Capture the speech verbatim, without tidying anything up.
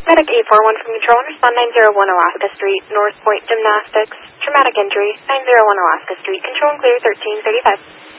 Medic eight four one from Control, respond nine zero one Alaska Street, North Point Gymnastics, traumatic injury, nine zero one Alaska Street, Control and clear thirteen thirty-five.